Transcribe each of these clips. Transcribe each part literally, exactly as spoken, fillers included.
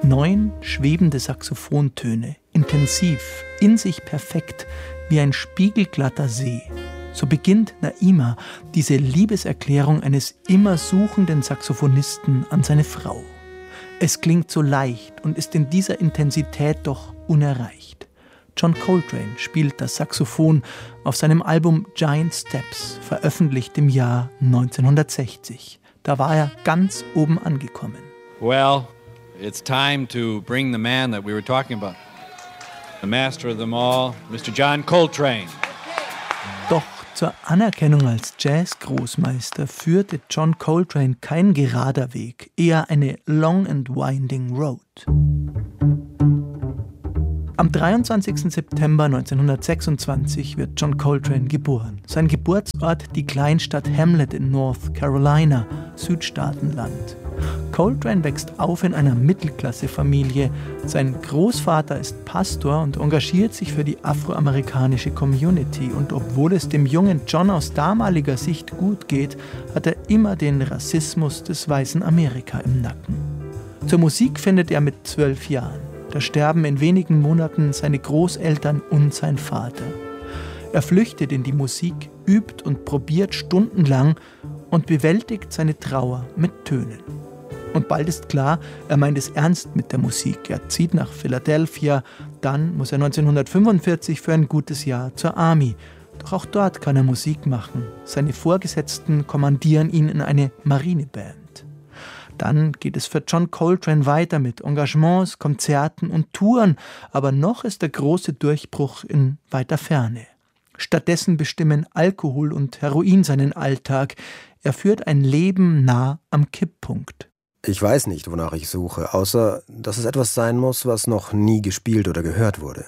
Neun schwebende Saxophontöne, intensiv, in sich perfekt, wie ein spiegelglatter See. So beginnt Naima diese Liebeserklärung eines immer suchenden Saxophonisten an seine Frau. Es klingt so leicht und ist in dieser Intensität doch unerreicht. John Coltrane spielt das Saxophon auf seinem Album Giant Steps, veröffentlicht im Jahr neunzehnhundertsechzig. Da war er ganz oben angekommen. Well, it's time to bring the man that we were talking about. The master of them all, Mister John Coltrane. Doch zur Anerkennung als Jazz-Großmeister führte John Coltrane kein gerader Weg, eher eine long and winding road. Am dreiundzwanzigsten September neunzehnhundertsechsundzwanzig wird John Coltrane geboren. Sein Geburtsort die Kleinstadt Hamlet in North Carolina, Südstaatenland. Coltrane wächst auf in einer Mittelklassefamilie. Sein Großvater ist Pastor und engagiert sich für die afroamerikanische Community. Und obwohl es dem jungen John aus damaliger Sicht gut geht, hat er immer den Rassismus des weißen Amerika im Nacken. Zur Musik findet er mit zwölf Jahren. Da sterben in wenigen Monaten seine Großeltern und sein Vater. Er flüchtet in die Musik, übt und probiert stundenlang und bewältigt seine Trauer mit Tönen. Und bald ist klar, er meint es ernst mit der Musik. Er zieht nach Philadelphia, dann muss er neunzehnhundertfünfundvierzig für ein gutes Jahr zur Army. Doch auch dort kann er Musik machen. Seine Vorgesetzten kommandieren ihn in eine Marineband. Dann geht es für John Coltrane weiter mit Engagements, Konzerten und Touren, aber noch ist der große Durchbruch in weiter Ferne. Stattdessen bestimmen Alkohol und Heroin seinen Alltag. Er führt ein Leben nah am Kipppunkt. Ich weiß nicht, wonach ich suche, außer dass es etwas sein muss, was noch nie gespielt oder gehört wurde.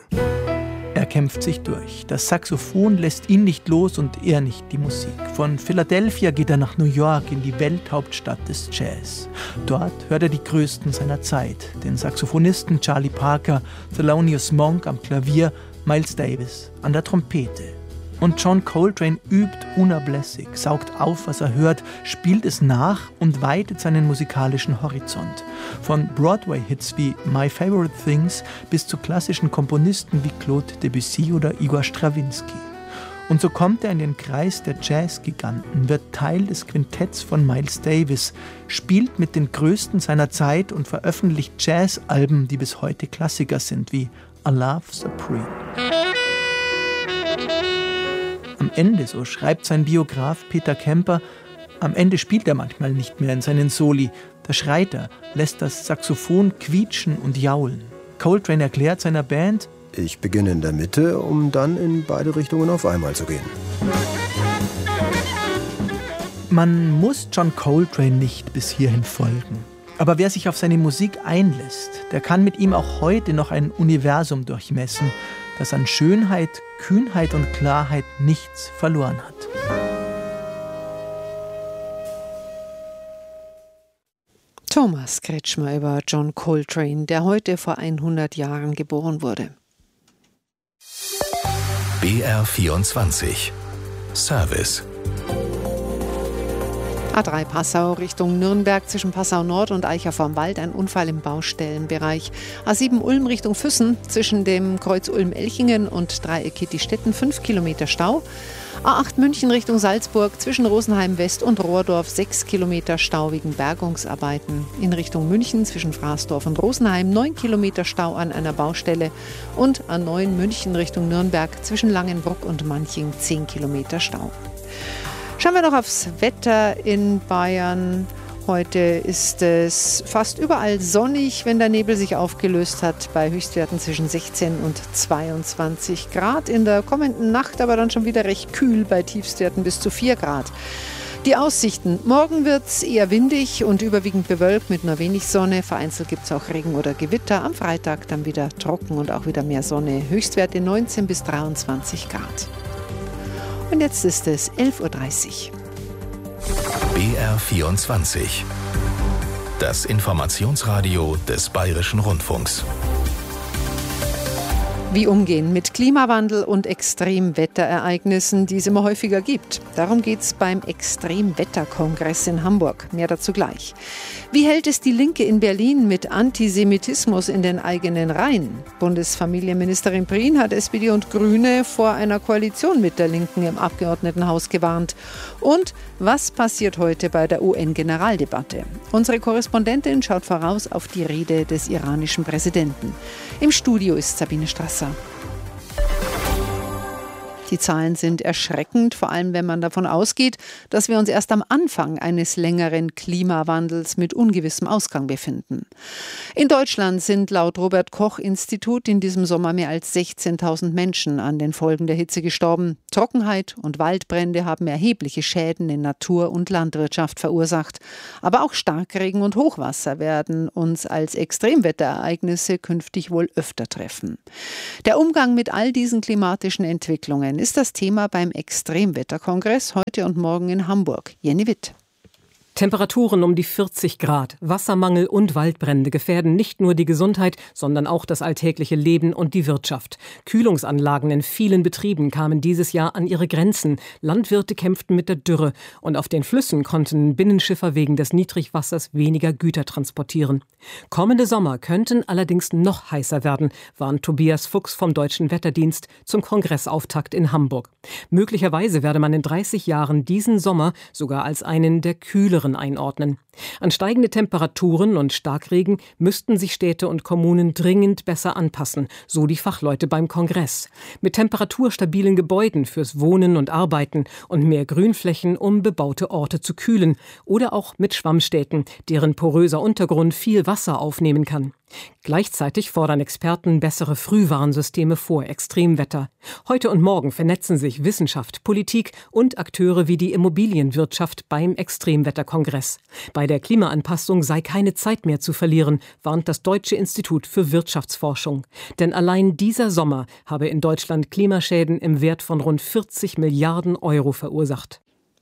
Er kämpft sich durch. Das Saxophon lässt ihn nicht los und er nicht die Musik. Von Philadelphia geht er nach New York in die Welthauptstadt des Jazz. Dort hört er die Größten seiner Zeit, den Saxophonisten Charlie Parker, Thelonious Monk am Klavier, Miles Davis an der Trompete. Und John Coltrane übt unablässig, saugt auf, was er hört, spielt es nach und weitet seinen musikalischen Horizont. Von Broadway-Hits wie My Favorite Things bis zu klassischen Komponisten wie Claude Debussy oder Igor Strawinski. Und so kommt er in den Kreis der Jazz-Giganten, wird Teil des Quintetts von Miles Davis, spielt mit den Größten seiner Zeit und veröffentlicht Jazz-Alben, die bis heute Klassiker sind, wie A Love Supreme. Am Ende, so schreibt sein Biograf Peter Kemper, am Ende spielt er manchmal nicht mehr in seinen Soli. Da schreit er, lässt das Saxophon quietschen und jaulen. Coltrane erklärt seiner Band: Ich beginne in der Mitte, um dann in beide Richtungen auf einmal zu gehen. Man muss John Coltrane nicht bis hierhin folgen. Aber wer sich auf seine Musik einlässt, der kann mit ihm auch heute noch ein Universum durchmessen, das an Schönheit, Kühnheit und Klarheit nichts verloren hat. Thomas Kretschmer über John Coltrane, der heute vor hundert Jahren geboren wurde. B R vierundzwanzig Service. A drei Passau Richtung Nürnberg zwischen Passau Nord und Eicher vorm Wald, ein Unfall im Baustellenbereich. A sieben Ulm Richtung Füssen zwischen dem Kreuz Ulm-Elchingen und Dreieck Kittistetten, fünf Kilometer Stau. A acht München Richtung Salzburg zwischen Rosenheim West und Rohrdorf, sechs Kilometer Stau wegen Bergungsarbeiten. In Richtung München zwischen Fraßdorf und Rosenheim, neun Kilometer Stau an einer Baustelle. Und A neun München Richtung Nürnberg zwischen Langenbruck und Manching, zehn Kilometer Stau. Schauen wir noch aufs Wetter in Bayern. Heute ist es fast überall sonnig, wenn der Nebel sich aufgelöst hat, bei Höchstwerten zwischen sechzehn und zweiundzwanzig Grad. In der kommenden Nacht aber dann schon wieder recht kühl, bei Tiefstwerten bis zu vier Grad. Die Aussichten: Morgen wird es eher windig und überwiegend bewölkt mit nur wenig Sonne. Vereinzelt gibt es auch Regen oder Gewitter. Am Freitag dann wieder trocken und auch wieder mehr Sonne. Höchstwerte neunzehn bis dreiundzwanzig Grad. Und jetzt ist es elf Uhr dreißig. B R vierundzwanzig. Das Informationsradio des Bayerischen Rundfunks. Wie umgehen mit Klimawandel und Extremwetterereignissen, die es immer häufiger gibt. Darum geht es beim Extremwetterkongress in Hamburg. Mehr dazu gleich. Wie hält es die Linke in Berlin mit Antisemitismus in den eigenen Reihen? Bundesfamilienministerin Prien hat S P D und Grüne vor einer Koalition mit der Linken im Abgeordnetenhaus gewarnt. Und was passiert heute bei der U N-Generaldebatte? Unsere Korrespondentin schaut voraus auf die Rede des iranischen Präsidenten. Im Studio ist Sabine Strasser. Die Zahlen sind erschreckend, vor allem wenn man davon ausgeht, dass wir uns erst am Anfang eines längeren Klimawandels mit ungewissem Ausgang befinden. In Deutschland sind laut Robert-Koch-Institut in diesem Sommer mehr als sechzehntausend Menschen an den Folgen der Hitze gestorben. Trockenheit und Waldbrände haben erhebliche Schäden in Natur und Landwirtschaft verursacht. Aber auch Starkregen und Hochwasser werden uns als Extremwetterereignisse künftig wohl öfter treffen. Der Umgang mit all diesen klimatischen Entwicklungen ist das Thema beim Extremwetterkongress heute und morgen in Hamburg. Jenny Witt. Temperaturen um die vierzig Grad, Wassermangel und Waldbrände gefährden nicht nur die Gesundheit, sondern auch das alltägliche Leben und die Wirtschaft. Kühlungsanlagen in vielen Betrieben kamen dieses Jahr an ihre Grenzen. Landwirte kämpften mit der Dürre und auf den Flüssen konnten Binnenschiffer wegen des Niedrigwassers weniger Güter transportieren. Kommende Sommer könnten allerdings noch heißer werden, warnt Tobias Fuchs vom Deutschen Wetterdienst zum Kongressauftakt in Hamburg. Möglicherweise werde man in dreißig Jahren diesen Sommer sogar als einen der kühleren einordnen. An steigende Temperaturen und Starkregen müssten sich Städte und Kommunen dringend besser anpassen, so die Fachleute beim Kongress. Mit temperaturstabilen Gebäuden fürs Wohnen und Arbeiten und mehr Grünflächen, um bebaute Orte zu kühlen. Oder auch mit Schwammstädten, deren poröser Untergrund viel Wasser aufnehmen kann. Gleichzeitig fordern Experten bessere Frühwarnsysteme vor Extremwetter. Heute und morgen vernetzen sich Wissenschaft, Politik und Akteure wie die Immobilienwirtschaft beim Extremwetterkongress. Bei der Klimaanpassung sei keine Zeit mehr zu verlieren, warnt das Deutsche Institut für Wirtschaftsforschung. Denn allein dieser Sommer habe in Deutschland Klimaschäden im Wert von rund vierzig Milliarden Euro verursacht.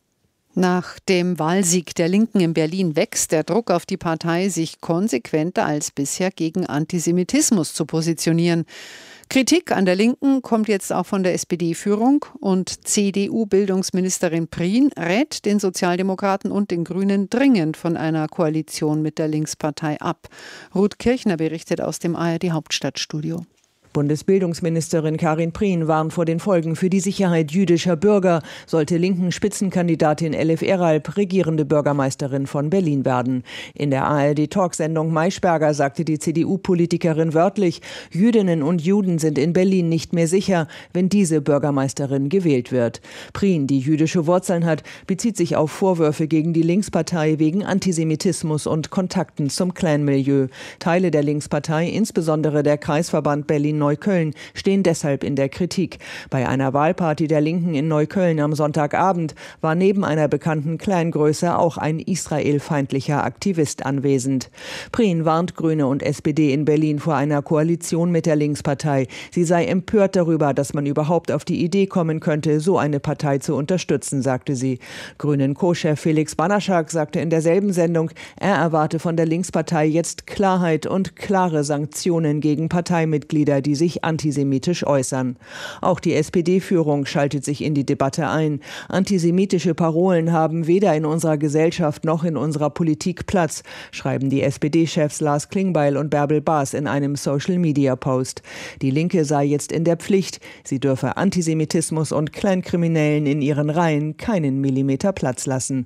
Nach dem Wahlsieg der Linken in Berlin wächst der Druck auf die Partei, sich konsequenter als bisher gegen Antisemitismus zu positionieren. Kritik an der Linken kommt jetzt auch von der S P D-Führung und C D U-Bildungsministerin Prien rät den Sozialdemokraten und den Grünen dringend von einer Koalition mit der Linkspartei ab. Ruth Kirchner berichtet aus dem A R D-Hauptstadtstudio. Bundesbildungsministerin Karin Prien warnt vor den Folgen für die Sicherheit jüdischer Bürger, sollte linken Spitzenkandidatin Elif Eralp regierende Bürgermeisterin von Berlin werden. In der A R D-Talksendung Maischberger sagte die C D U-Politikerin wörtlich, Jüdinnen und Juden sind in Berlin nicht mehr sicher, wenn diese Bürgermeisterin gewählt wird. Prien, die jüdische Wurzeln hat, bezieht sich auf Vorwürfe gegen die Linkspartei wegen Antisemitismus und Kontakten zum Clan-Milieu. Teile der Linkspartei, insbesondere der Kreisverband Berlin Neukölln, stehen deshalb in der Kritik. Bei einer Wahlparty der Linken in Neukölln am Sonntagabend war neben einer bekannten Clangröße auch ein israelfeindlicher Aktivist anwesend. Prien warnt Grüne und S P D in Berlin vor einer Koalition mit der Linkspartei. Sie sei empört darüber, dass man überhaupt auf die Idee kommen könnte, so eine Partei zu unterstützen, sagte sie. Grünen-Co-Chef Felix Banaschak sagte in derselben Sendung, er erwarte von der Linkspartei jetzt Klarheit und klare Sanktionen gegen Parteimitglieder, die sich antisemitisch äußern. Auch die S P D-Führung schaltet sich in die Debatte ein. Antisemitische Parolen haben weder in unserer Gesellschaft noch in unserer Politik Platz, schreiben die S P D-Chefs Lars Klingbeil und Bärbel Baas in einem Social-Media-Post. Die Linke sei jetzt in der Pflicht. Sie dürfe Antisemitismus und Kleinkriminellen in ihren Reihen keinen Millimeter Platz lassen.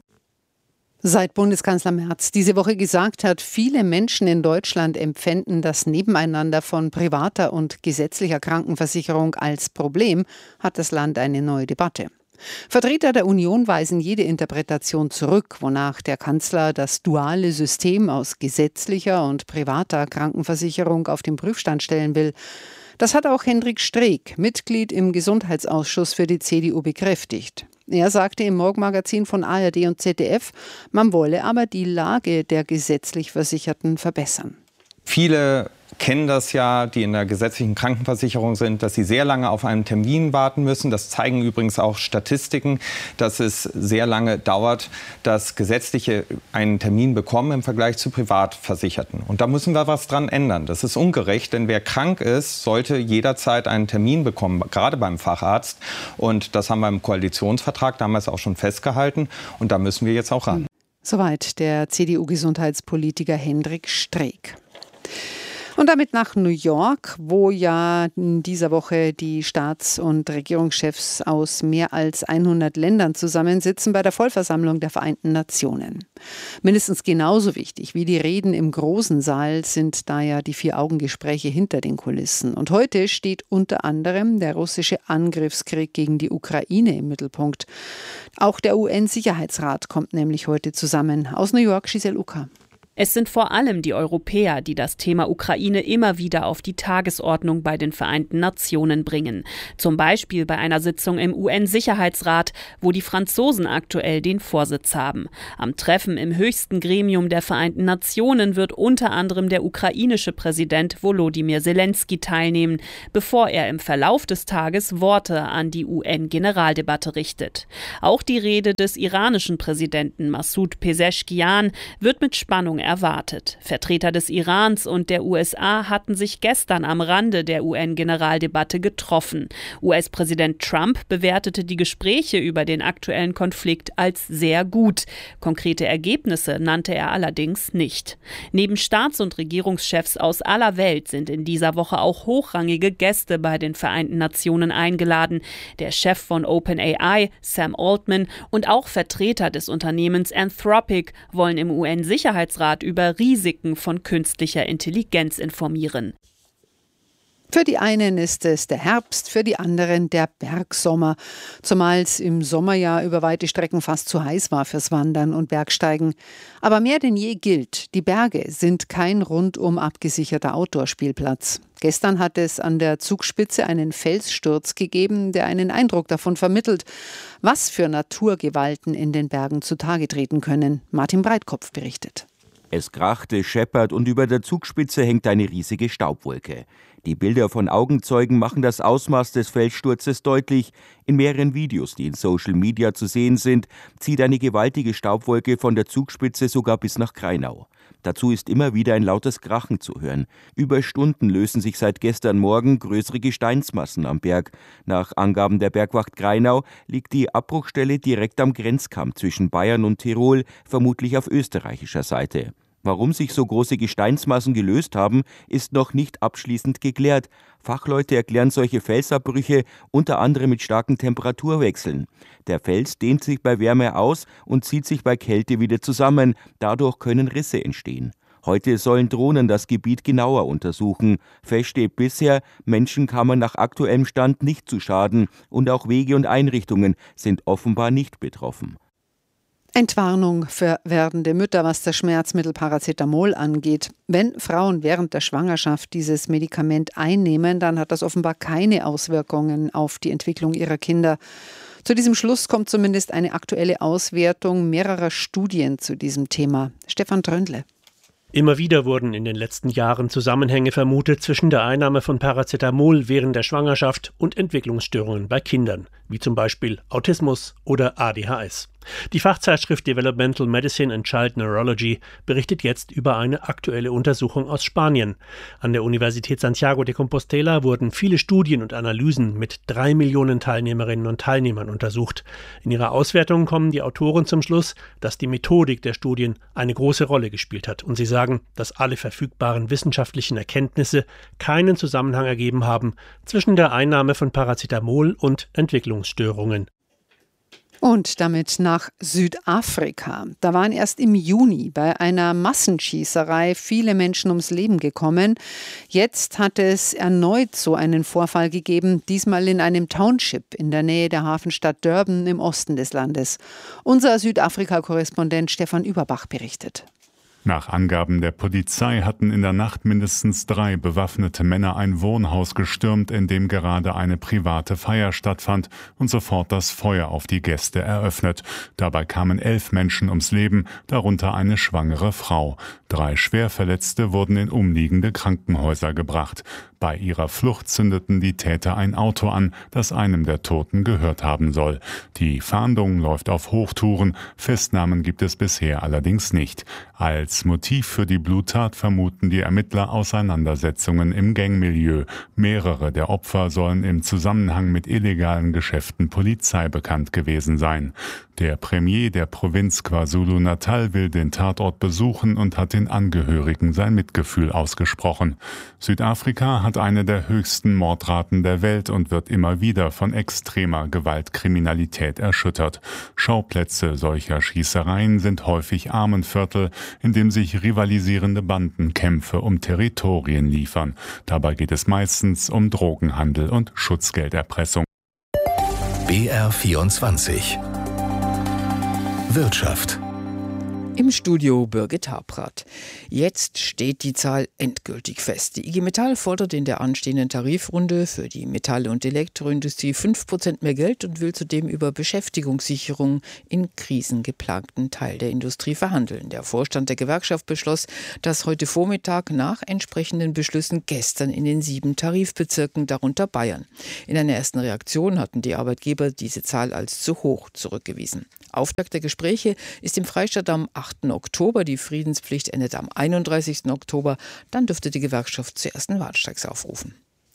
Seit Bundeskanzler Merz diese Woche gesagt hat, viele Menschen in Deutschland empfänden das Nebeneinander von privater und gesetzlicher Krankenversicherung als Problem, hat das Land eine neue Debatte. Vertreter der Union weisen jede Interpretation zurück, wonach der Kanzler das duale System aus gesetzlicher und privater Krankenversicherung auf den Prüfstand stellen will. Das hat auch Hendrik Streeck, Mitglied im Gesundheitsausschuss für die C D U, bekräftigt. Er sagte im Morgenmagazin von A R D und Z D F, man wolle aber die Lage der gesetzlich Versicherten verbessern. Viele kennen das ja, die in der gesetzlichen Krankenversicherung sind, dass sie sehr lange auf einen Termin warten müssen. Das zeigen übrigens auch Statistiken, dass es sehr lange dauert, dass Gesetzliche einen Termin bekommen im Vergleich zu Privatversicherten. Und da müssen wir was dran ändern. Das ist ungerecht, denn wer krank ist, sollte jederzeit einen Termin bekommen, gerade beim Facharzt. Und das haben wir im Koalitionsvertrag damals auch schon festgehalten. Und da müssen wir jetzt auch ran. Soweit der C D U-Gesundheitspolitiker Hendrik Streeck. Und damit nach New York, wo ja in dieser Woche die Staats- und Regierungschefs aus mehr als hundert Ländern zusammensitzen bei der Vollversammlung der Vereinten Nationen. Mindestens genauso wichtig wie die Reden im großen Saal sind da ja die Vier-Augen-Gespräche hinter den Kulissen. Und heute steht unter anderem der russische Angriffskrieg gegen die Ukraine im Mittelpunkt. Auch der U N-Sicherheitsrat kommt nämlich heute zusammen. Aus New York, Giselle Ucker. Es sind vor allem die Europäer, die das Thema Ukraine immer wieder auf die Tagesordnung bei den Vereinten Nationen bringen. Zum Beispiel bei einer Sitzung im U N-Sicherheitsrat, wo die Franzosen aktuell den Vorsitz haben. Am Treffen im höchsten Gremium der Vereinten Nationen wird unter anderem der ukrainische Präsident Volodymyr Zelensky teilnehmen, bevor er im Verlauf des Tages Worte an die U N-Generaldebatte richtet. Auch die Rede des iranischen Präsidenten Massoud Pezeshkian wird mit Spannung erwartet. Vertreter des Irans und der U S A hatten sich gestern am Rande der U N-Generaldebatte getroffen. U S-Präsident Trump bewertete die Gespräche über den aktuellen Konflikt als sehr gut. Konkrete Ergebnisse nannte er allerdings nicht. Neben Staats- und Regierungschefs aus aller Welt sind in dieser Woche auch hochrangige Gäste bei den Vereinten Nationen eingeladen. Der Chef von OpenAI, Sam Altman, und auch Vertreter des Unternehmens Anthropic wollen im U N-Sicherheitsrat über Risiken von künstlicher Intelligenz informieren. Für die einen ist es der Herbst, für die anderen der Bergsommer. Zumal es im Sommer ja über weite Strecken fast zu heiß war fürs Wandern und Bergsteigen. Aber mehr denn je gilt, die Berge sind kein rundum abgesicherter Outdoor-Spielplatz. Gestern hat es an der Zugspitze einen Felssturz gegeben, der einen Eindruck davon vermittelt, was für Naturgewalten in den Bergen zutage treten können. Martin Breitkopf berichtet. Es krachte, scheppert und über der Zugspitze hängt eine riesige Staubwolke. Die Bilder von Augenzeugen machen das Ausmaß des Felssturzes deutlich. In mehreren Videos, die in Social Media zu sehen sind, zieht eine gewaltige Staubwolke von der Zugspitze sogar bis nach Grainau. Dazu ist immer wieder ein lautes Krachen zu hören. Über Stunden lösen sich seit gestern Morgen größere Gesteinsmassen am Berg. Nach Angaben der Bergwacht Grainau liegt die Abbruchstelle direkt am Grenzkamm zwischen Bayern und Tirol, vermutlich auf österreichischer Seite. Warum sich so große Gesteinsmassen gelöst haben, ist noch nicht abschließend geklärt. Fachleute erklären solche Felsabbrüche unter anderem mit starken Temperaturwechseln. Der Fels dehnt sich bei Wärme aus und zieht sich bei Kälte wieder zusammen. Dadurch können Risse entstehen. Heute sollen Drohnen das Gebiet genauer untersuchen. Fest steht bisher, Menschen kamen nach aktuellem Stand nicht zu Schaden und auch Wege und Einrichtungen sind offenbar nicht betroffen. Entwarnung für werdende Mütter, was das Schmerzmittel Paracetamol angeht. Wenn Frauen während der Schwangerschaft dieses Medikament einnehmen, dann hat das offenbar keine Auswirkungen auf die Entwicklung ihrer Kinder. Zu diesem Schluss kommt zumindest eine aktuelle Auswertung mehrerer Studien zu diesem Thema. Stefan Tröndle. Immer wieder wurden in den letzten Jahren Zusammenhänge vermutet zwischen der Einnahme von Paracetamol während der Schwangerschaft und Entwicklungsstörungen bei Kindern, wie zum Beispiel Autismus oder A D H S. Die Fachzeitschrift Developmental Medicine and Child Neurology berichtet jetzt über eine aktuelle Untersuchung aus Spanien. An der Universität Santiago de Compostela wurden viele Studien und Analysen mit drei Millionen Teilnehmerinnen und Teilnehmern untersucht. In ihrer Auswertung kommen die Autoren zum Schluss, dass die Methodik der Studien eine große Rolle gespielt hat. Und sie sagen, dass alle verfügbaren wissenschaftlichen Erkenntnisse keinen Zusammenhang ergeben haben zwischen der Einnahme von Paracetamol und Entwicklungsstörungen. Und damit nach Südafrika. Da waren erst im Juni bei einer Massenschießerei viele Menschen ums Leben gekommen. Jetzt hat es erneut so einen Vorfall gegeben, diesmal in einem Township in der Nähe der Hafenstadt Durban im Osten des Landes. Unser Südafrika-Korrespondent Stefan Überbach berichtet. Nach Angaben der Polizei hatten in der Nacht mindestens drei bewaffnete Männer ein Wohnhaus gestürmt, in dem gerade eine private Feier stattfand, und sofort das Feuer auf die Gäste eröffnet. Dabei kamen elf Menschen ums Leben, darunter eine schwangere Frau. Drei Schwerverletzte wurden in umliegende Krankenhäuser gebracht. Bei ihrer Flucht zündeten die Täter ein Auto an, das einem der Toten gehört haben soll. Die Fahndung läuft auf Hochtouren, Festnahmen gibt es bisher allerdings nicht. Als Motiv für die Bluttat vermuten die Ermittler Auseinandersetzungen im Gangmilieu. Mehrere der Opfer sollen im Zusammenhang mit illegalen Geschäften Polizei bekannt gewesen sein. Der Premier der Provinz KwaZulu-Natal will den Tatort besuchen und hat den Angehörigen sein Mitgefühl ausgesprochen. Südafrika hat eine der höchsten Mordraten der Welt und wird immer wieder von extremer Gewaltkriminalität erschüttert. Schauplätze solcher Schießereien sind häufig Armenviertel, in dem sich rivalisierende Banden Kämpfe um Territorien liefern. Dabei geht es meistens um Drogenhandel und Schutzgelderpressung. B R vierundzwanzig Wirtschaft. Im Studio Birgit Habrath. Jetzt steht die Zahl endgültig fest. Die I G Metall fordert in der anstehenden Tarifrunde für die Metall- und Elektroindustrie fünf Prozent mehr Geld und will zudem über Beschäftigungssicherung in krisengeplagten Teil der Industrie verhandeln. Der Vorstand der Gewerkschaft beschloss, dass heute Vormittag nach entsprechenden Beschlüssen gestern in den sieben Tarifbezirken, darunter Bayern. In einer ersten Reaktion hatten die Arbeitgeber diese Zahl als zu hoch zurückgewiesen. Auftakt der Gespräche ist im Freistaat am achten Oktober. Die Friedenspflicht endet am einunddreißigsten Oktober. Dann dürfte die Gewerkschaft zu ersten Warnstreiks aufrufen.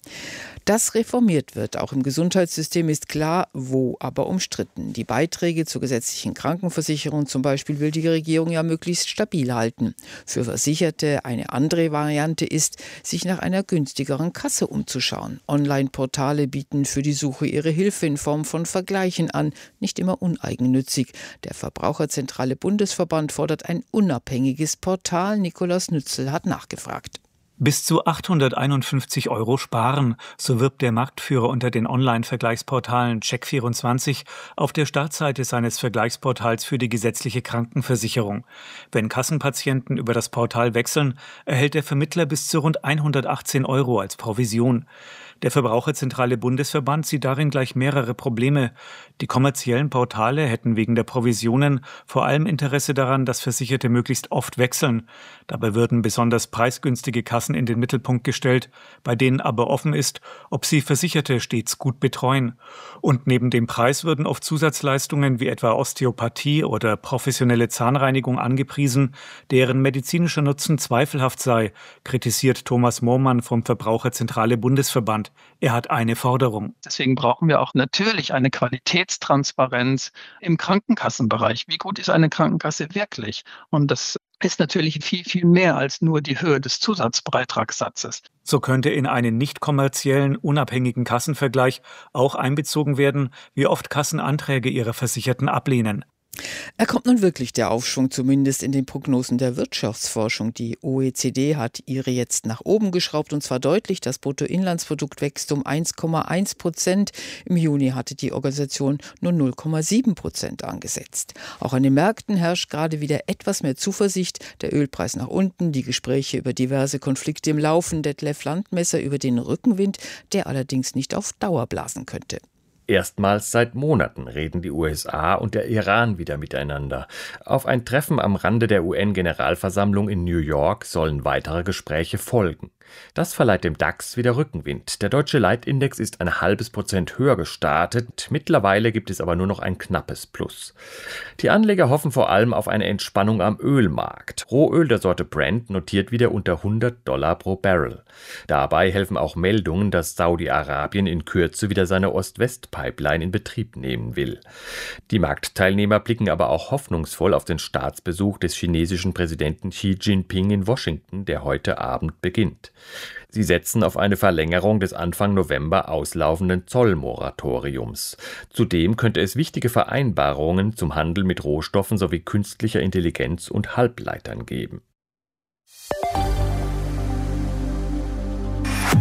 Dass reformiert wird, auch im Gesundheitssystem, ist klar, wo aber umstritten. Die Beiträge zur gesetzlichen Krankenversicherung zum Beispiel will die Regierung ja möglichst stabil halten. Für Versicherte eine andere Variante ist, sich nach einer günstigeren Kasse umzuschauen. Online-Portale bieten für die Suche ihre Hilfe in Form von Vergleichen an, nicht immer uneigennützig. Der Verbraucherzentrale Bundesverband fordert ein unabhängiges Portal. Nikolaus Nützel hat nachgefragt. Bis zu achthunderteinundfünfzig Euro sparen, so wirbt der Marktführer unter den Online-Vergleichsportalen Check vierundzwanzig auf der Startseite seines Vergleichsportals für die gesetzliche Krankenversicherung. Wenn Kassenpatienten über das Portal wechseln, erhält der Vermittler bis zu rund hundertachtzehn Euro als Provision. Der Verbraucherzentrale Bundesverband sieht darin gleich mehrere Probleme. Die kommerziellen Portale hätten wegen der Provisionen vor allem Interesse daran, dass Versicherte möglichst oft wechseln. Dabei würden besonders preisgünstige Kassen in den Mittelpunkt gestellt, bei denen aber offen ist, ob sie Versicherte stets gut betreuen. Und neben dem Preis würden oft Zusatzleistungen wie etwa Osteopathie oder professionelle Zahnreinigung angepriesen, deren medizinischer Nutzen zweifelhaft sei, kritisiert Thomas Mohrmann vom Verbraucherzentrale Bundesverband. Er hat eine Forderung. Deswegen brauchen wir auch natürlich eine Qualitätstransparenz im Krankenkassenbereich. Wie gut ist eine Krankenkasse wirklich? Und das ist natürlich viel, viel mehr als nur die Höhe des Zusatzbeitragssatzes. So könnte in einen nicht kommerziellen, unabhängigen Kassenvergleich auch einbezogen werden, wie oft Kassen Anträge ihrer Versicherten ablehnen. Er kommt nun wirklich der Aufschwung, zumindest in den Prognosen der Wirtschaftsforschung. Die O E C D hat ihre jetzt nach oben geschraubt, und zwar deutlich. Das Bruttoinlandsprodukt wächst um eins Komma eins Prozent. Im Juni hatte die Organisation nur null Komma sieben Prozent angesetzt. Auch an den Märkten herrscht gerade wieder etwas mehr Zuversicht. Der Ölpreis nach unten, die Gespräche über diverse Konflikte im Laufen, Detlef Landmesser über den Rückenwind, der allerdings nicht auf Dauer blasen könnte. Erstmals seit Monaten reden die U S A und der Iran wieder miteinander. Auf ein Treffen am Rande der U N-Generalversammlung in New York sollen weitere Gespräche folgen. Das verleiht dem DAX wieder Rückenwind. Der deutsche Leitindex ist ein halbes Prozent höher gestartet. Mittlerweile gibt es aber nur noch ein knappes Plus. Die Anleger hoffen vor allem auf eine Entspannung am Ölmarkt. Rohöl der Sorte Brent notiert wieder unter hundert Dollar pro Barrel. Dabei helfen auch Meldungen, dass Saudi-Arabien in Kürze wieder seine Ost-West-Pipeline in Betrieb nehmen will. Die Marktteilnehmer blicken aber auch hoffnungsvoll auf den Staatsbesuch des chinesischen Präsidenten Xi Jinping in Washington, der heute Abend beginnt. Sie setzen auf eine Verlängerung des Anfang November auslaufenden Zollmoratoriums. Zudem könnte es wichtige Vereinbarungen zum Handel mit Rohstoffen sowie künstlicher Intelligenz und Halbleitern geben. Hallo,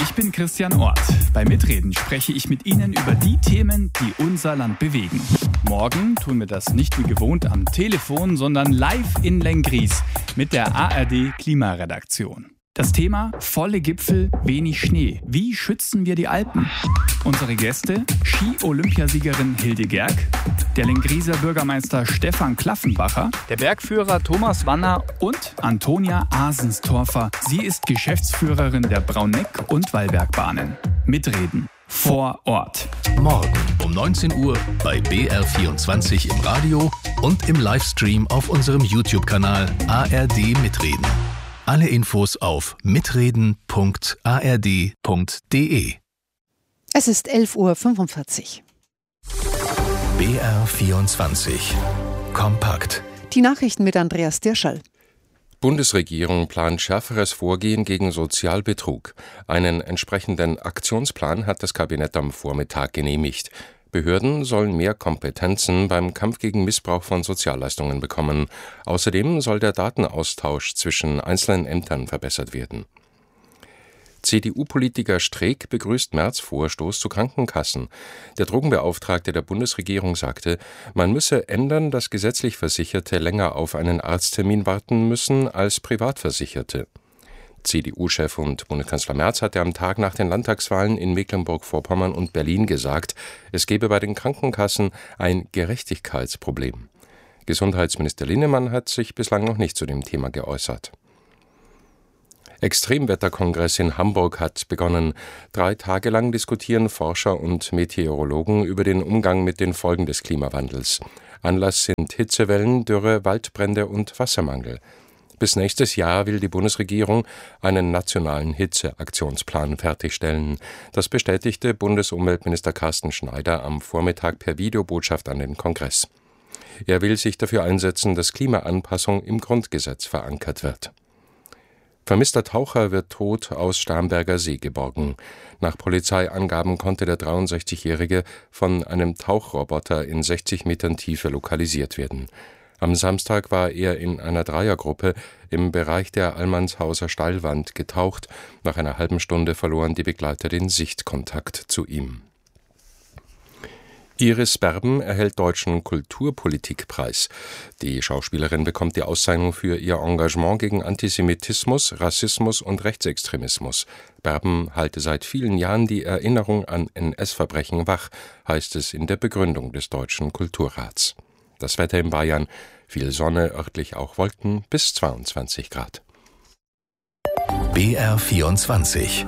Ich bin Christian Ort. Bei Mitreden spreche ich mit Ihnen über die Themen, die unser Land bewegen. Morgen tun wir das nicht wie gewohnt am Telefon, sondern live in Lenggries mit der A R D-Klimaredaktion. Das Thema: volle Gipfel, wenig Schnee. Wie schützen wir die Alpen? Unsere Gäste: Ski-Olympiasiegerin Hilde Gerg, der Lengrieser Bürgermeister Stefan Klaffenbacher, der Bergführer Thomas Wanner und Antonia Asenstorfer. Sie ist Geschäftsführerin der Brauneck- und Wallbergbahnen. Mitreden vor Ort. Morgen um neunzehn Uhr bei B R vierundzwanzig im Radio und im Livestream auf unserem YouTube-Kanal A R D Mitreden. Alle Infos auf mitreden punkt a r d punkt d e. Es ist elf Uhr fünfundvierzig. B R vierundzwanzig. Kompakt. Die Nachrichten mit Andreas Dirschall. Bundesregierung plant schärferes Vorgehen gegen Sozialbetrug. Einen entsprechenden Aktionsplan hat das Kabinett am Vormittag genehmigt. Behörden sollen mehr Kompetenzen beim Kampf gegen Missbrauch von Sozialleistungen bekommen. Außerdem soll der Datenaustausch zwischen einzelnen Ämtern verbessert werden. C D U-Politiker Streeck begrüßt Merz' Vorstoß zu Krankenkassen. Der Drogenbeauftragte der Bundesregierung sagte, man müsse ändern, dass gesetzlich Versicherte länger auf einen Arzttermin warten müssen als Privatversicherte. C D U-Chef und Bundeskanzler Merz hatte am Tag nach den Landtagswahlen in Mecklenburg-Vorpommern und Berlin gesagt, es gebe bei den Krankenkassen ein Gerechtigkeitsproblem. Gesundheitsminister Linnemann hat sich bislang noch nicht zu dem Thema geäußert. Extremwetterkongress in Hamburg hat begonnen. Drei Tage lang diskutieren Forscher und Meteorologen über den Umgang mit den Folgen des Klimawandels. Anlass sind Hitzewellen, Dürre, Waldbrände und Wassermangel. Bis nächstes Jahr will die Bundesregierung einen nationalen Hitzeaktionsplan fertigstellen. Das bestätigte Bundesumweltminister Carsten Schneider am Vormittag per Videobotschaft an den Kongress. Er will sich dafür einsetzen, dass Klimaanpassung im Grundgesetz verankert wird. Vermisster Taucher wird tot aus Starnberger See geborgen. Nach Polizeiangaben konnte der dreiundsechzigjährige von einem Tauchroboter in sechzig Metern Tiefe lokalisiert werden. Am Samstag war er in einer Dreiergruppe im Bereich der Allmannshauser Steilwand getaucht. Nach einer halben Stunde verloren die Begleiter den Sichtkontakt zu ihm. Iris Berben erhält Deutschen Kulturpolitikpreis. Die Schauspielerin bekommt die Auszeichnung für ihr Engagement gegen Antisemitismus, Rassismus und Rechtsextremismus. Berben halte seit vielen Jahren die Erinnerung an N S-Verbrechen wach, heißt es in der Begründung des Deutschen Kulturrats. Das Wetter in Bayern: viel Sonne, örtlich auch Wolken, bis zweiundzwanzig Grad. B R vierundzwanzig.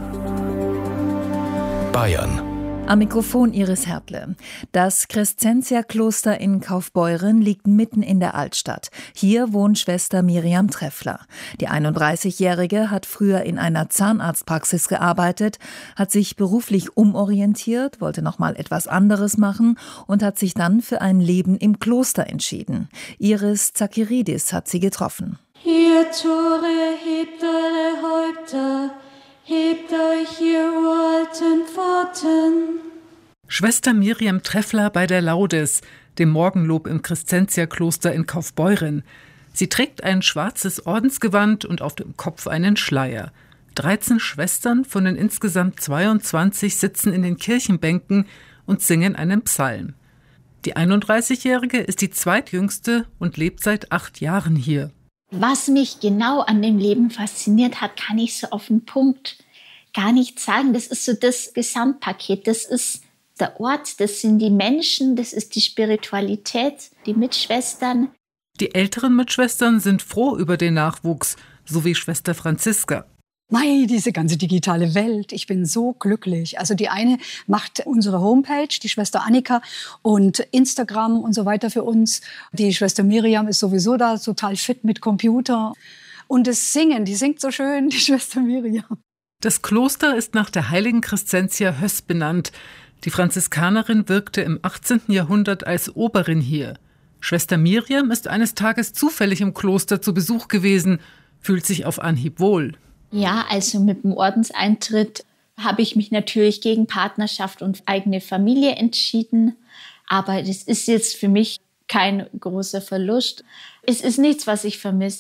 Bayern. Am Mikrofon Iris Herble. Das Crescentia-Kloster in Kaufbeuren liegt mitten in der Altstadt. Hier wohnt Schwester Miriam Treffler. Die einunddreißigjährige hat früher in einer Zahnarztpraxis gearbeitet, hat sich beruflich umorientiert, wollte nochmal etwas anderes machen und hat sich dann für ein Leben im Kloster entschieden. Iris Zakiridis hat sie getroffen. Ihr Tore, hebt eure Häupter, hebt euch, ihr uralten Pforten. Schwester Miriam Treffler bei der Laudes, dem Morgenlob im Crescentia-Kloster in Kaufbeuren. Sie trägt ein schwarzes Ordensgewand und auf dem Kopf einen Schleier. dreizehn Schwestern von den insgesamt zweiundzwanzig sitzen in den Kirchenbänken und singen einen Psalm. Die einunddreißigjährige ist die zweitjüngste und lebt seit acht Jahren hier. Was mich genau an dem Leben fasziniert hat, kann ich so auf den Punkt gar nicht sagen. Das ist so das Gesamtpaket. Das ist der Ort, das sind die Menschen, das ist die Spiritualität, die Mitschwestern. Die älteren Mitschwestern sind froh über den Nachwuchs, so wie Schwester Franziska. Mei, diese ganze digitale Welt, ich bin so glücklich. Also die eine macht unsere Homepage, die Schwester Annika, und Instagram und so weiter für uns. Die Schwester Miriam ist sowieso da total fit mit Computer. Und das Singen, die singt so schön, die Schwester Miriam. Das Kloster ist nach der heiligen Crescentia Höss benannt. Die Franziskanerin wirkte im achtzehnten Jahrhundert als Oberin hier. Schwester Miriam ist eines Tages zufällig im Kloster zu Besuch gewesen, fühlt sich auf Anhieb wohl. Ja, also mit dem Ordenseintritt habe ich mich natürlich gegen Partnerschaft und eigene Familie entschieden. Aber das ist jetzt für mich kein großer Verlust. Es ist nichts, was ich vermisse.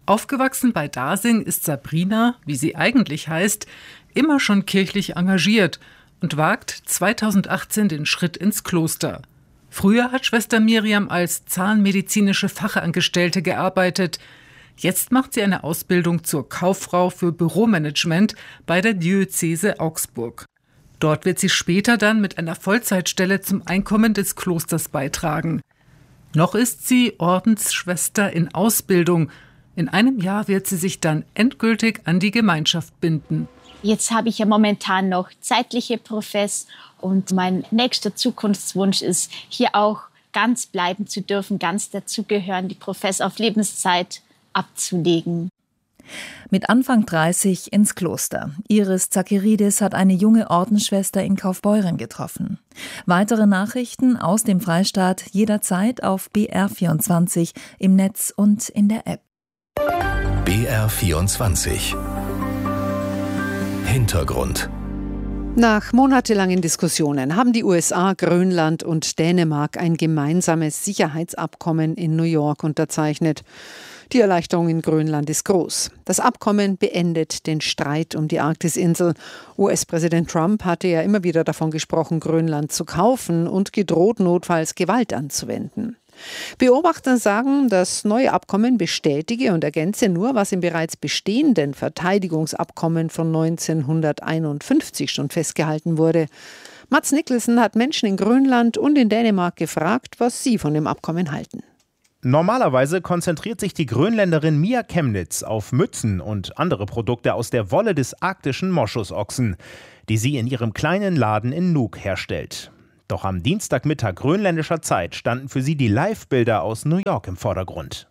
Aufgewachsen bei Dasing ist Sabrina, wie sie eigentlich heißt, immer schon kirchlich engagiert und wagt zweitausendachtzehn den Schritt ins Kloster. Früher hat Schwester Miriam als zahnmedizinische Fachangestellte gearbeitet. Jetzt macht sie eine Ausbildung zur Kauffrau für Büromanagement bei der Diözese Augsburg. Dort wird sie später dann mit einer Vollzeitstelle zum Einkommen des Klosters beitragen. Noch ist sie Ordensschwester in Ausbildung. In einem Jahr wird sie sich dann endgültig an die Gemeinschaft binden. Jetzt habe ich ja momentan noch zeitliche Profess und mein nächster Zukunftswunsch ist, hier auch ganz bleiben zu dürfen, ganz dazugehören, die Profess auf Lebenszeit abzulegen. Mit Anfang dreißig ins Kloster. Iris Zakiridis hat eine junge Ordensschwester in Kaufbeuren getroffen. Weitere Nachrichten aus dem Freistaat jederzeit auf B R vierundzwanzig im Netz und in der App. B R vierundzwanzig Hintergrund. Nach monatelangen Diskussionen haben die U S A, Grönland und Dänemark ein gemeinsames Sicherheitsabkommen in New York unterzeichnet. Die Erleichterung in Grönland ist groß. Das Abkommen beendet den Streit um die Arktisinsel. U S-Präsident Trump hatte ja immer wieder davon gesprochen, Grönland zu kaufen und gedroht, notfalls Gewalt anzuwenden. Beobachter sagen, das neue Abkommen bestätige und ergänze nur, was im bereits bestehenden Verteidigungsabkommen von neunzehnhunderteinundfünfzig schon festgehalten wurde. Mads Nicholson hat Menschen in Grönland und in Dänemark gefragt, was sie von dem Abkommen halten. Normalerweise konzentriert sich die Grönländerin Mia Chemnitz auf Mützen und andere Produkte aus der Wolle des arktischen Moschusochsen, die sie in ihrem kleinen Laden in Nuuk herstellt. Doch am Dienstagmittag grönländischer Zeit standen für sie die Live-Bilder aus New York im Vordergrund.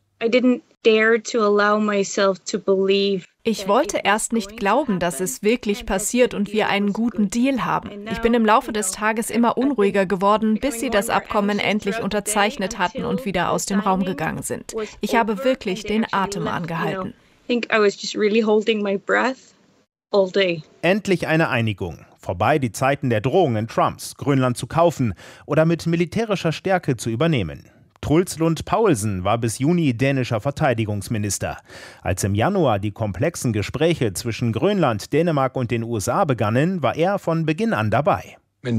Ich wollte erst nicht glauben, dass es wirklich passiert und wir einen guten Deal haben. Ich bin im Laufe des Tages immer unruhiger geworden, bis sie das Abkommen endlich unterzeichnet hatten und wieder aus dem Raum gegangen sind. Ich habe wirklich den Atem angehalten. Endlich eine Einigung. Vorbei die Zeiten der Drohungen Trumps, Grönland zu kaufen oder mit militärischer Stärke zu übernehmen. Truls Lund Poulsen war bis Juni dänischer Verteidigungsminister. Als im Januar die komplexen Gespräche zwischen Grönland, Dänemark und den U S A begannen, war er von Beginn an dabei.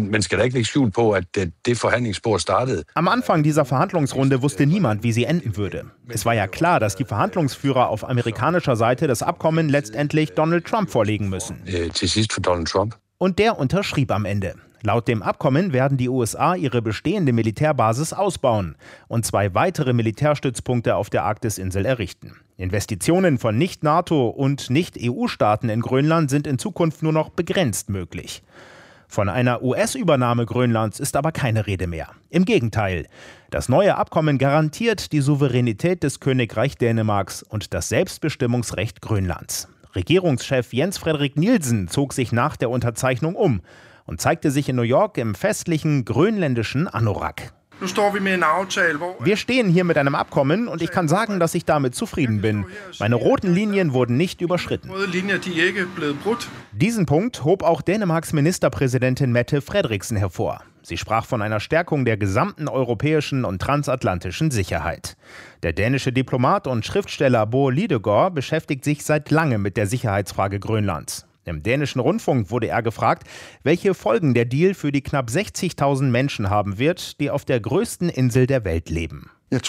Am Anfang dieser Verhandlungsrunde wusste niemand, wie sie enden würde. Es war ja klar, dass die Verhandlungsführer auf amerikanischer Seite das Abkommen letztendlich Donald Trump vorlegen müssen. Und der unterschrieb am Ende. Laut dem Abkommen werden die U S A ihre bestehende Militärbasis ausbauen und zwei weitere Militärstützpunkte auf der Arktisinsel errichten. Investitionen von Nicht-NATO- und Nicht-E U-Staaten in Grönland sind in Zukunft nur noch begrenzt möglich. Von einer U S-Übernahme Grönlands ist aber keine Rede mehr. Im Gegenteil. Das neue Abkommen garantiert die Souveränität des Königreich Dänemarks und das Selbstbestimmungsrecht Grönlands. Regierungschef Jens Frederik Nielsen zog sich nach der Unterzeichnung um und zeigte sich in New York im festlichen grönländischen Anorak. Wir stehen hier mit einem Abkommen und ich kann sagen, dass ich damit zufrieden bin. Meine roten Linien wurden nicht überschritten. Diesen Punkt hob auch Dänemarks Ministerpräsidentin Mette Frederiksen hervor. Sie sprach von einer Stärkung der gesamten europäischen und transatlantischen Sicherheit. Der dänische Diplomat und Schriftsteller Bo Lidegaard beschäftigt sich seit langem mit der Sicherheitsfrage Grönlands. Im dänischen Rundfunk wurde er gefragt, welche Folgen der Deal für die knapp sechzigtausend Menschen haben wird, die auf der größten Insel der Welt leben.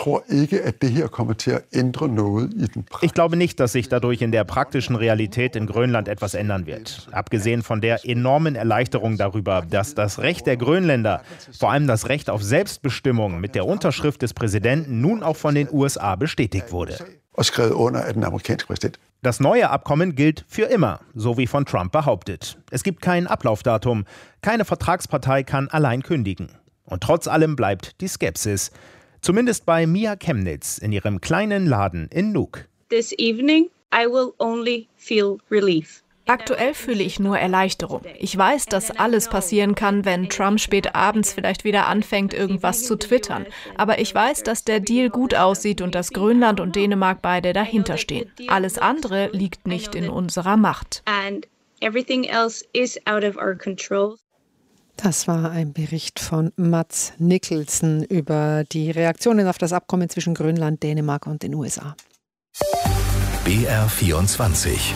Ich glaube nicht, dass sich dadurch in der praktischen Realität in Grönland etwas ändern wird. Abgesehen von der enormen Erleichterung darüber, dass das Recht der Grönländer, vor allem das Recht auf Selbstbestimmung mit der Unterschrift des Präsidenten nun auch von den U S A bestätigt wurde. Das neue Abkommen gilt für immer, so wie von Trump behauptet. Es gibt kein Ablaufdatum. Keine Vertragspartei kann allein kündigen. Und trotz allem bleibt die Skepsis. Zumindest bei Mia Chemnitz in ihrem kleinen Laden in Nuuk. This evening I will only feel relief. Aktuell fühle ich nur Erleichterung. Ich weiß, dass alles passieren kann, wenn Trump spät abends vielleicht wieder anfängt, irgendwas zu twittern. Aber ich weiß, dass der Deal gut aussieht und dass Grönland und Dänemark beide dahinter stehen. Alles andere liegt nicht in unserer Macht. And everything else is out of our control. Das war ein Bericht von Mads Nicholson über die Reaktionen auf das Abkommen zwischen Grönland, Dänemark und den U S A. B R vierundzwanzig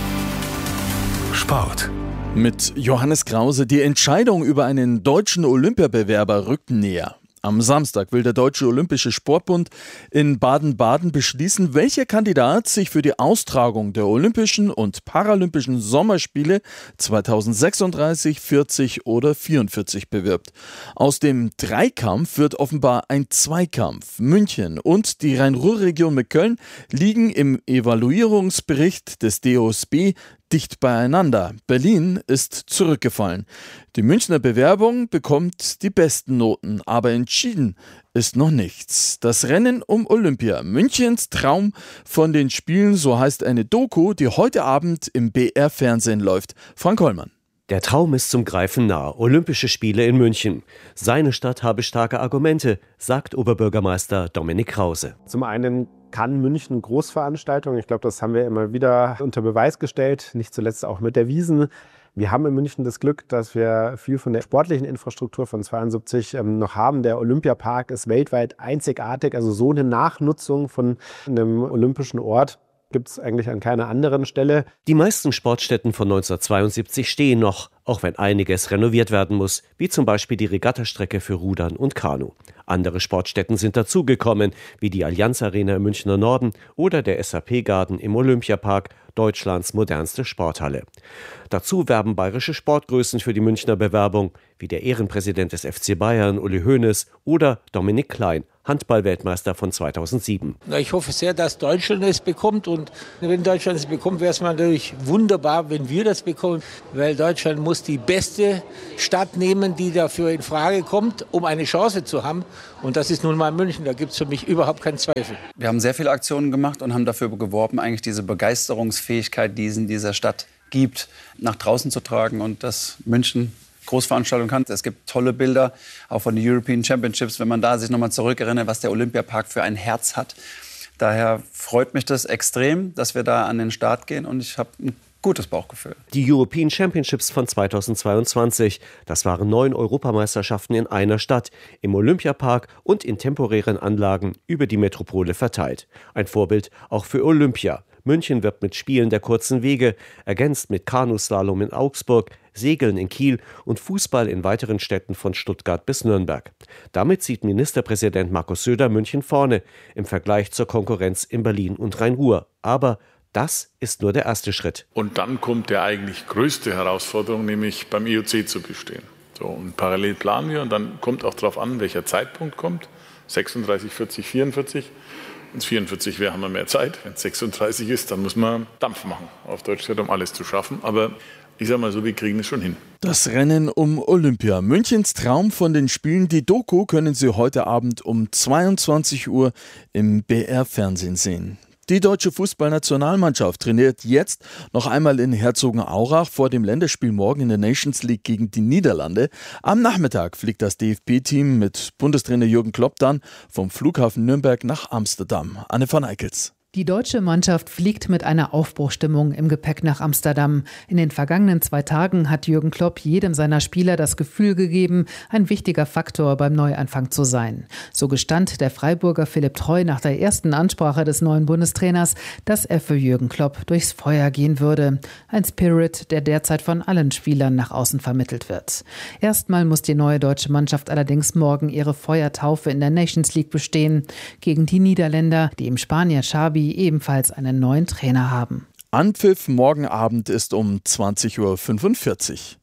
Sport. Mit Johannes Krause. Die Entscheidung über einen deutschen Olympiabewerber rückt näher. Am Samstag will der Deutsche Olympische Sportbund in Baden-Baden beschließen, welcher Kandidat sich für die Austragung der Olympischen und Paralympischen Sommerspiele zweitausendsechsunddreißig, vierzig oder vierundvierzig bewirbt. Aus dem Dreikampf wird offenbar ein Zweikampf. München und die Rhein-Ruhr-Region mit Köln liegen im Evaluierungsbericht des D O S B dicht beieinander. Berlin ist zurückgefallen. Die Münchner Bewerbung bekommt die besten Noten, aber entschieden ist noch nichts. Das Rennen um Olympia, Münchens Traum von den Spielen, so heißt eine Doku, die heute Abend im B R-Fernsehen läuft. Frank Hollmann. Der Traum ist zum Greifen nah. Olympische Spiele in München. Seine Stadt habe starke Argumente, sagt Oberbürgermeister Dominik Krause. Zum einen kann München Großveranstaltungen, ich glaube, das haben wir immer wieder unter Beweis gestellt, nicht zuletzt auch mit der Wiesn. Wir haben in München das Glück, dass wir viel von der sportlichen Infrastruktur von zweiundsiebzig ähm, noch haben. Der Olympiapark ist weltweit einzigartig, also so eine Nachnutzung von einem olympischen Ort gibt es eigentlich an keiner anderen Stelle. Die meisten Sportstätten von neunzehnhundertzweiundsiebzig stehen noch, auch wenn einiges renoviert werden muss, wie zum Beispiel die Regattastrecke für Rudern und Kanu. Andere Sportstätten sind dazugekommen, wie die Allianz Arena im Münchner Norden oder der S A P-Garten im Olympiapark, Deutschlands modernste Sporthalle. Dazu werben bayerische Sportgrößen für die Münchner Bewerbung, wie der Ehrenpräsident des F C Bayern, Uli Hoeneß, oder Dominik Klein, Handball-Weltmeister von zweitausendsieben. Ich hoffe sehr, dass Deutschland es bekommt. Und wenn Deutschland es bekommt, wäre es natürlich wunderbar, wenn wir das bekommen. Weil Deutschland muss die beste Stadt nehmen, die dafür in Frage kommt, um eine Chance zu haben. Und das ist nun mal München. Da gibt es für mich überhaupt keinen Zweifel. Wir haben sehr viele Aktionen gemacht und haben dafür geworben, eigentlich diese Begeisterungsfähigkeit, die es in dieser Stadt gibt, nach draußen zu tragen. Und dass München Großveranstaltung kann. Es gibt tolle Bilder, auch von den European Championships, wenn man da sich nochmal zurückerinnert, was der Olympiapark für ein Herz hat. Daher freut mich das extrem, dass wir da an den Start gehen und ich habe ein gutes Bauchgefühl. Die European Championships von zweitausendzweiundzwanzig, das waren neun Europameisterschaften in einer Stadt, im Olympiapark und in temporären Anlagen über die Metropole verteilt. Ein Vorbild auch für Olympia. München wirbt mit Spielen der kurzen Wege, ergänzt mit Kanuslalom in Augsburg, Segeln in Kiel und Fußball in weiteren Städten von Stuttgart bis Nürnberg. Damit sieht Ministerpräsident Markus Söder München vorne im Vergleich zur Konkurrenz in Berlin und Rhein-Ruhr. Aber das ist nur der erste Schritt. Und dann kommt der eigentlich größte Herausforderung, nämlich beim I O C zu bestehen. So, und parallel planen wir und dann kommt auch darauf an, welcher Zeitpunkt kommt. sechsunddreißig, vierzig, vierundvierzig. Wenn es vierundvierzig wäre, haben wir mehr Zeit. Wenn es sechsunddreißig ist, dann muss man Dampf machen, auf Deutsch gesagt, um alles zu schaffen. Aber ich sage mal so, wir kriegen es schon hin. Das Rennen um Olympia. Münchens Traum von den Spielen. Die Doku können Sie heute Abend um zweiundzwanzig Uhr im B R-Fernsehen sehen. Die deutsche Fußballnationalmannschaft trainiert jetzt noch einmal in Herzogenaurach vor dem Länderspiel morgen in der Nations League gegen die Niederlande. Am Nachmittag fliegt das D F B-Team mit Bundestrainer Jürgen Klopp dann vom Flughafen Nürnberg nach Amsterdam. Anne van Eickels. Die deutsche Mannschaft fliegt mit einer Aufbruchstimmung im Gepäck nach Amsterdam. In den vergangenen zwei Tagen hat Jürgen Klopp jedem seiner Spieler das Gefühl gegeben, ein wichtiger Faktor beim Neuanfang zu sein. So gestand der Freiburger Philipp Treu nach der ersten Ansprache des neuen Bundestrainers, dass er für Jürgen Klopp durchs Feuer gehen würde. Ein Spirit, der derzeit von allen Spielern nach außen vermittelt wird. Erstmal muss die neue deutsche Mannschaft allerdings morgen ihre Feuertaufe in der Nations League bestehen. Gegen die Niederländer, die im Spanier Xavi ebenfalls einen neuen Trainer haben. Anpfiff morgen Abend ist um zwanzig Uhr fünfundvierzig.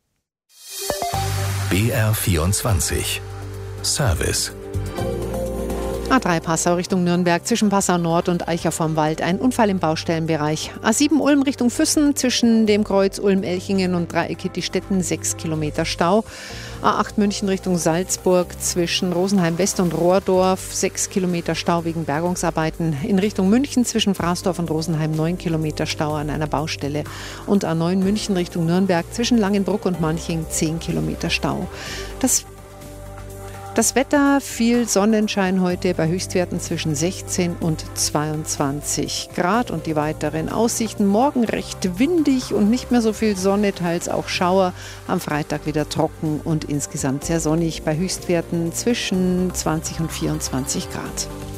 B R vierundzwanzig Service. A drei Passau Richtung Nürnberg zwischen Passau Nord und Eicher vorm Wald. Ein Unfall im Baustellenbereich. A sieben Ulm Richtung Füssen zwischen dem Kreuz Ulm-Elchingen und Dreieck-Kittistetten sechs Kilometer Stau. A acht München Richtung Salzburg zwischen Rosenheim West und Rohrdorf sechs Kilometer Stau wegen Bergungsarbeiten. In Richtung München zwischen Fraßdorf und Rosenheim neun Kilometer Stau an einer Baustelle. Und A neun München Richtung Nürnberg zwischen Langenbruck und Manching zehn Kilometer Stau. Das Das Wetter, viel Sonnenschein heute bei Höchstwerten zwischen sechzehn und zweiundzwanzig Grad und die weiteren Aussichten. Morgen recht windig und nicht mehr so viel Sonne, teils auch Schauer. Am Freitag wieder trocken und insgesamt sehr sonnig bei Höchstwerten zwischen zwanzig und vierundzwanzig Grad.